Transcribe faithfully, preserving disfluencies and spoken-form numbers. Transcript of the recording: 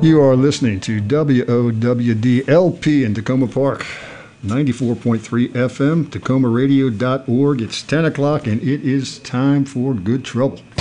You are listening to W O W D L P in Tacoma Park, ninety-four point three F M, Tacoma Radio dot org. It's ten o'clock and it is time for Good Trouble.